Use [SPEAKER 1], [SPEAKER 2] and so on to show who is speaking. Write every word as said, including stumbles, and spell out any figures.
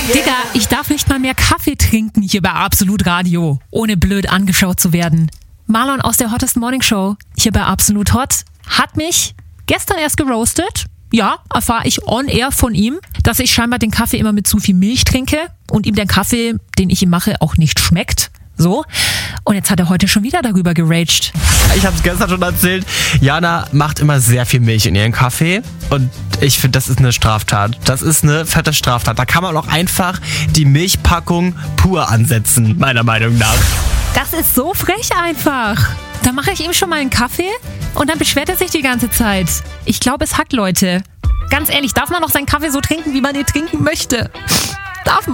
[SPEAKER 1] Digga, ich darf nicht mal mehr Kaffee trinken hier bei Absolut Radio, ohne blöd angeschaut zu werden. Marlon aus der Hottest Morning Show, hier bei Absolut Hot, hat mich gestern erst geroastet. Ja, erfahre ich on air von ihm, dass ich scheinbar den Kaffee immer mit zu viel Milch trinke und ihm der Kaffee, den ich ihm mache, auch nicht schmeckt. So. Und jetzt hat er heute schon wieder darüber geraged.
[SPEAKER 2] Ich habe es gestern schon erzählt, Jana macht immer sehr viel Milch in ihren Kaffee und ich finde, das ist eine Straftat. Das ist eine fette Straftat. Da kann man auch einfach die Milchpackung pur ansetzen, meiner Meinung nach.
[SPEAKER 1] Das ist so frech einfach. Da mache ich ihm schon mal einen Kaffee und dann beschwert er sich die ganze Zeit. Ich glaube, es hackt Leute. Ganz ehrlich, darf man noch seinen Kaffee so trinken, wie man ihn trinken möchte? Darf man?